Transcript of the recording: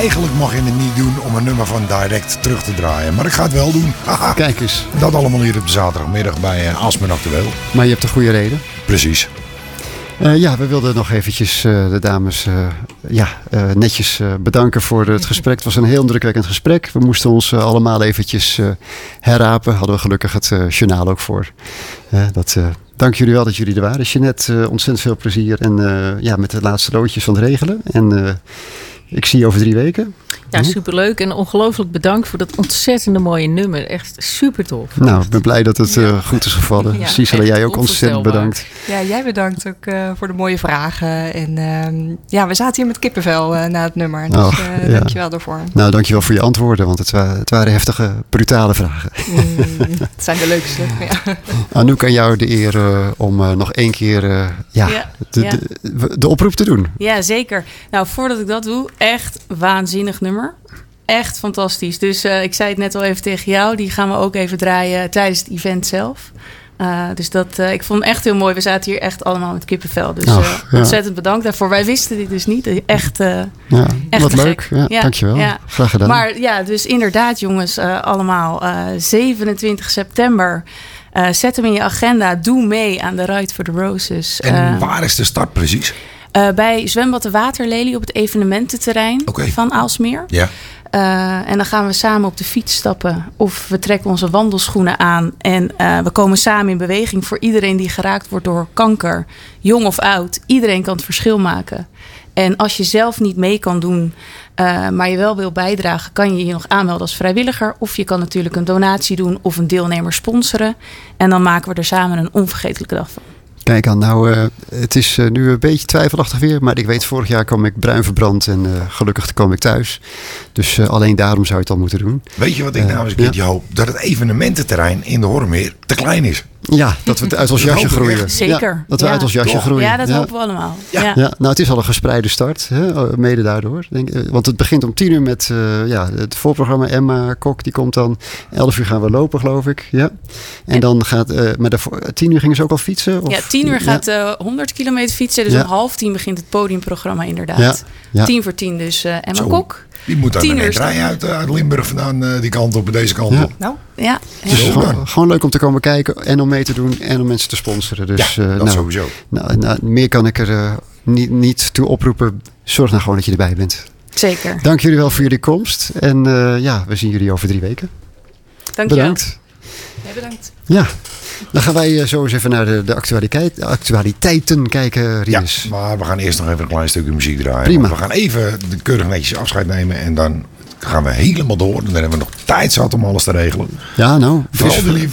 eigenlijk mag je het niet doen om een nummer van Direct terug te draaien. Maar ik ga het wel doen. Haha. Kijk eens. Dat allemaal hier op de zaterdagmiddag bij Asmen Actueel. Maar je hebt een goede reden. Precies. We wilden nog eventjes de dames netjes bedanken voor het gesprek. Het was een heel indrukwekkend gesprek. We moesten ons allemaal eventjes herrapen. Hadden we gelukkig het journaal ook voor. Dank jullie wel dat jullie er waren. Jeanette, ontzettend veel plezier. En met de laatste loodjes van het regelen. En ik zie je over 3 weken. Ja, superleuk. En ongelooflijk bedankt voor dat ontzettende mooie nummer. Echt super tof. Nou, ik ben blij dat het goed is gevallen. Ja, Cisela, jij ook ontzettend bedankt. Ja, jij bedankt ook voor de mooie vragen. En we zaten hier met kippenvel na het nummer. Dus dankjewel daarvoor. Nou, dankjewel voor je antwoorden. Want het waren heftige, brutale vragen. Het zijn de leukste. Ja. Anouk, aan jou de eer om nog 1 keer de oproep te doen. Ja, zeker. Nou, voordat ik dat doe, echt waanzinnig nummer. Echt fantastisch. Dus ik zei het net al even tegen jou. Die gaan we ook even draaien tijdens het event zelf. Dus ik vond het echt heel mooi. We zaten hier echt allemaal met kippenvel. Dus ontzettend bedankt daarvoor. Wij wisten dit dus niet. Echt wat leuk. Ja, dankjewel. Ja. Graag gedaan. Maar ja, dus inderdaad jongens, allemaal. 27 september. Zet hem in je agenda. Doe mee aan de Ride for the Roses. En waar is de start precies? Bij Zwembad de Waterlelie op het evenemententerrein van Aalsmeer. Ja. En dan gaan we samen op de fiets stappen. Of we trekken onze wandelschoenen aan. En we komen samen in beweging voor iedereen die geraakt wordt door kanker. Jong of oud. Iedereen kan het verschil maken. En als je zelf niet mee kan doen, maar je wel wil bijdragen, kan je je nog aanmelden als vrijwilliger. Of je kan natuurlijk een donatie doen of een deelnemer sponsoren. En dan maken we er samen een onvergetelijke dag van. Kijk aan, het is nu een beetje twijfelachtig weer. Maar ik weet, vorig jaar kwam ik bruin verbrand en gelukkig kwam ik thuis. Dus alleen daarom zou je het al moeten doen. Weet je wat ik nou eens een keertje hoop? Dat het evenemententerrein in de Horrmeer te klein is. Ja, dat we het uit ons jasje groeien. Zeker. Ja, dat we uit ons jasje groeien. Ja, dat hopen we allemaal. Ja. Nou, het is al een gespreide start. Hè? Mede daardoor. Want het begint om 10:00 met het voorprogramma. Emma Kok, die komt dan. 11:00 gaan we lopen, geloof ik. Ja. En dan gaat... maar 10:00 gingen ze ook al fietsen? Of? Ja, 10:00 gaat 100 kilometer fietsen. Dus om 9:30 begint het podiumprogramma inderdaad. Ja. 9:50 dus Emma Kok. Die moet dan een rij uit Limburg vandaan die kant op en deze kant op. Nou, ja. Dus gewoon leuk om te komen kijken en om mee te doen en om mensen te sponsoren. Dus, dat sowieso. Meer kan ik er niet toe oproepen. Zorg nou gewoon dat je erbij bent. Zeker. Dank jullie wel voor jullie komst. En we zien jullie over 3 weken. Dank je bedankt. Ja, bedankt. Ja. Dan gaan wij zo eens even naar de actualiteiten kijken, Rinus. Ja, maar we gaan eerst nog even een klein stukje muziek draaien. Prima. We gaan even keurig netjes afscheid nemen en dan gaan we helemaal door. Dan hebben we nog tijd zat om alles te regelen. Ja, nou. Vooral de lieve